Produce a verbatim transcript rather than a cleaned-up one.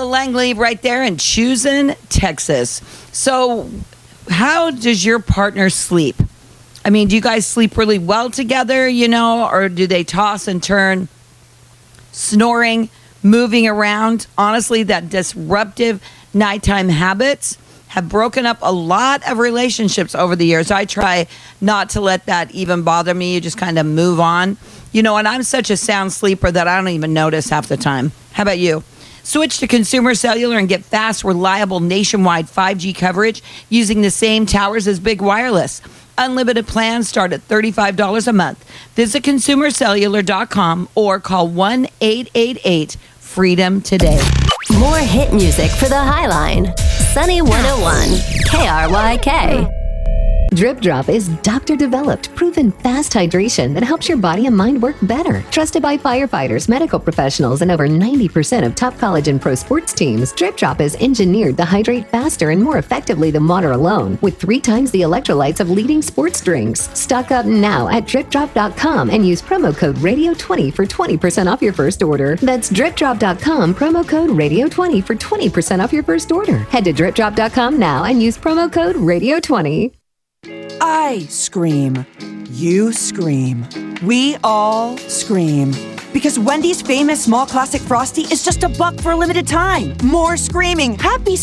Ella Langley right there in Choosing, Texas. So how does your partner sleep? I mean, do you guys sleep really well together, you know, or do they toss and turn, snoring, moving around? Honestly, that disruptive nighttime habits have broken up a lot of relationships over the years. I try not to let that even bother me. You just kind of move on. You know, and I'm such a sound sleeper that I don't even notice half the time. How about you? Switch to Consumer Cellular and get fast, reliable nationwide five G coverage using the same towers as Big Wireless. Unlimited plans start at thirty-five dollars a month. Visit consumer cellular dot com or call one eight eight eight freedom today. More hit music for the Highline. Sunny one oh one, K R Y K. Drip Drop is doctor-developed, proven fast hydration that helps your body and mind work better. Trusted by firefighters, medical professionals, and over ninety percent of top college and pro sports teams, Drip Drop is engineered to hydrate faster and more effectively than water alone, with three times the electrolytes of leading sports drinks. Stock up now at drip drop dot com and use promo code radio twenty for twenty percent off your first order. That's drip drop dot com, promo code radio twenty for twenty percent off your first order. Head to drip drop dot com now and use promo code radio twenty. I scream. You scream. We all scream. Because Wendy's famous small classic Frosty is just a buck for a limited time. More screaming. Happy